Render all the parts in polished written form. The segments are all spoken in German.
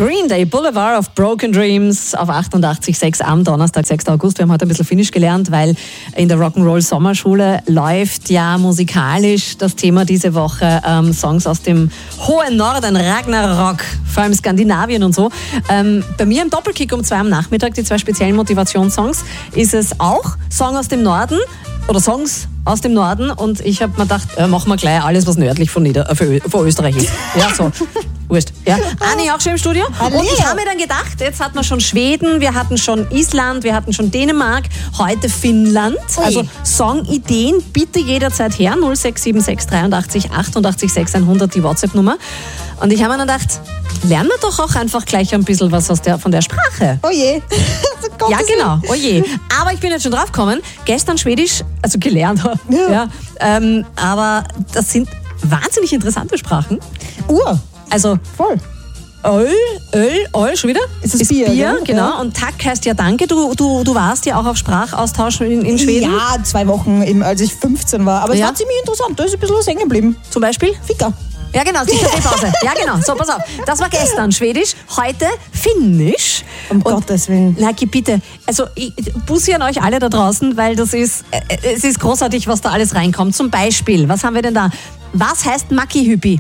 Green Day, Boulevard of Broken Dreams auf 88.6 am Donnerstag, 6. August. Wir haben heute ein bisschen Finnisch gelernt, weil in der Rock'n'Roll Sommerschule läuft ja musikalisch das Thema diese Woche Songs aus dem hohen Norden, Ragnarok, vor allem Skandinavien und so. Bei mir im Doppelkick um 2 am Nachmittag, die 2 speziellen Motivationssongs, ist es auch Song aus dem Norden oder Songs aus dem Norden und ich habe mir gedacht, machen wir gleich alles, was nördlich von Österreich ist. Ja, so. Wurscht. Ja. Anni auch schon im Studio. Hallo. Und ich habe mir dann gedacht, jetzt hatten wir schon Schweden, wir hatten schon Island, wir hatten schon Dänemark, heute Finnland. Ui. Also Songideen bitte jederzeit her, 0676 83 88 600, die WhatsApp-Nummer. Und ich habe mir dann gedacht, lernen wir doch auch einfach gleich ein bisschen was von der Sprache. Oh je. Ja, genau, oh je. Aber ich bin jetzt schon drauf gekommen, gestern Schwedisch, also gelernt, ja. Aber das sind wahnsinnig interessante Sprachen. Also Voll. Öl, schon wieder? Ist das Bier, Bier, ne? genau. Ja. Und Tack heißt ja Danke. Du warst ja auch auf Sprachaustausch in Schweden. Ja, 2 Wochen, eben, als ich 15 war. Aber es war ziemlich interessant, da ist ein bisschen was hängen geblieben. Zum Beispiel? Ficker. Ja, genau, die Kaffeepause. Ja, genau. So, pass auf. Das war gestern Schwedisch, heute Finnisch. Gottes Willen. Laki, bitte. Also, Bussi an euch alle da draußen, weil es ist großartig, was da alles reinkommt. Zum Beispiel, was haben wir denn da? Was heißt Makihypi?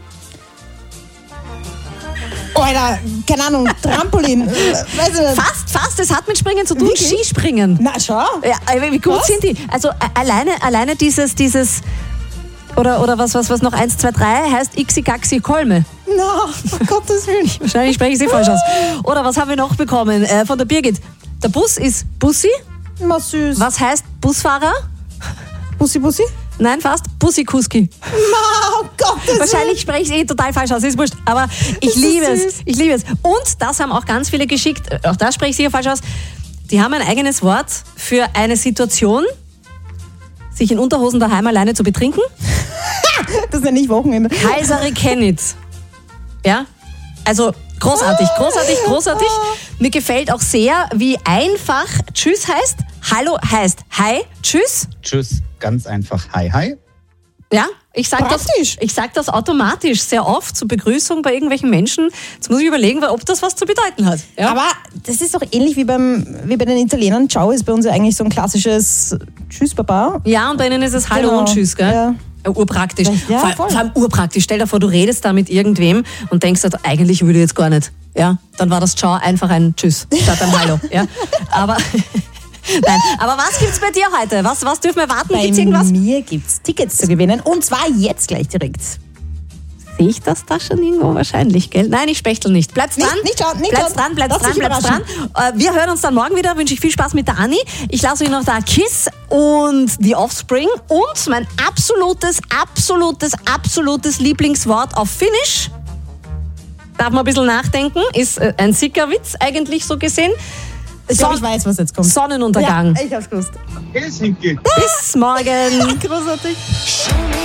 Oh, Alter, keine Ahnung, Trampolin. Weiß ich nicht. Fast. Es hat mit Springen zu tun. Wirklich? Skispringen. Na, schau. Ja, wie gut Was? sind die? Also, alleine dieses oder was noch 1, 2, 3 heißt Ixi-Gaxi Kolme. Na, um Gottes Willen. Wahrscheinlich spreche ich sie falsch aus. Oder was haben wir noch bekommen? Von der Birgit. Der Bus ist Bussi. Na, süß. Was heißt Busfahrer? Bussi? Nein, fast Bussikuski. Na, um Gottes Willen. Wahrscheinlich spreche ich es total falsch aus, ist wurscht. Aber ich liebe es. Ich liebe es. Und das haben auch ganz viele geschickt. Auch das spreche ich sicher falsch aus. Die haben ein eigenes Wort für eine Situation, sich in Unterhosen daheim alleine zu betrinken. Das nenne ich Wochenende. Heisere Kennit. Ja? Also großartig. Mir gefällt auch sehr, wie einfach Tschüss heißt. Hallo heißt Hi, Tschüss. Tschüss, ganz einfach. Hi, hi. Ja, ich sag das automatisch sehr oft zur Begrüßung bei irgendwelchen Menschen. Jetzt muss ich überlegen, ob das was zu bedeuten hat. Ja? Aber das ist doch ähnlich wie bei den Italienern. Ciao ist bei uns ja eigentlich so ein klassisches Tschüss, Baba. Ja, und bei ihnen ist es Hallo Genau. und Tschüss, gell? Ja. Urpraktisch. Ja, vor allem urpraktisch. Stell dir vor, du redest da mit irgendwem und denkst, eigentlich würde ich jetzt gar nicht. Ja? Dann war das Ciao einfach ein Tschüss statt ein Hallo. Ja? Aber... Nein, aber was gibt's bei dir heute? Was dürfen wir warten? Gibt's irgendwas? Bei mir gibt's Tickets zu gewinnen und zwar jetzt gleich direkt. Sehe ich das da schon irgendwo wahrscheinlich, gell? Nein, ich spechtel nicht. Bleib's dran. Nicht schauen. Bleib's dran. Wir hören uns dann morgen wieder. Wünsche ich viel Spaß mit der Anni. Ich lasse euch noch da Kiss und The Offspring und mein absolutes Lieblingswort auf Finnisch. Darf man ein bisschen nachdenken. Ist ein Sickerwitz eigentlich so gesehen. Ich glaube, ich weiß, was jetzt kommt. Sonnenuntergang. Ja, ich hab's gewusst. Helsinki. Bis morgen. Großartig.